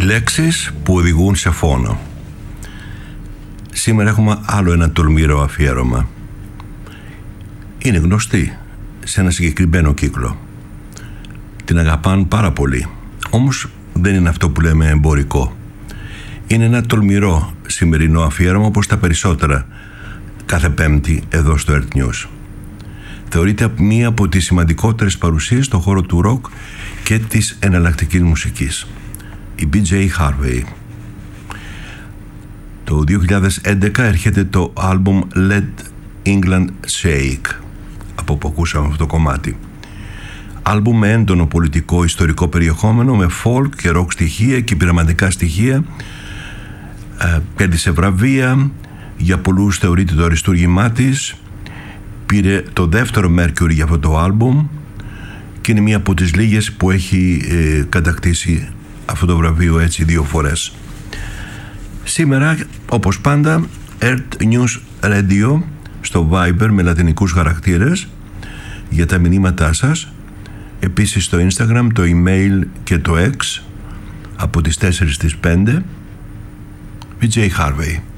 λέξεις που οδηγούν σε φόνο. Σήμερα έχουμε άλλο ένα τολμηρό αφιέρωμα. Είναι γνωστή σε ένα συγκεκριμένο κύκλο. Την αγαπάνε πάρα πολύ. Όμως δεν είναι αυτό που λέμε εμπορικό. Είναι ένα τολμηρό σημερινό αφιέρωμα, όπως τα περισσότερα κάθε Πέμπτη εδώ στο Earth News. Θεωρείται μία από τις σημαντικότερες παρουσίες στον χώρο του ροκ και της εναλλακτικής μουσικής. Η BJ Harvey. Το 2011 έρχεται το άλμπουμ Let England Shake, από που ακούσαμε αυτό το κομμάτι. Άλμπουμ με έντονο πολιτικό ιστορικό περιεχόμενο, με folk και rock στοιχεία και πειραματικά στοιχεία. Κέρδισε βραβεία, για πολλούς θεωρείται το αριστούργημά της. Πήρε το δεύτερο Mercury για αυτό το άλμπουμ και είναι μία από τις λίγες που έχει κατακτήσει αυτό το βραβείο έτσι 2 φορές. Σήμερα, όπως πάντα, Earth News Radio στο Viber με λατινικούς χαρακτήρες για τα μηνύματά σας. Επίσης στο Instagram, το email και το X από τις 4 στις 5. BJ Harvey.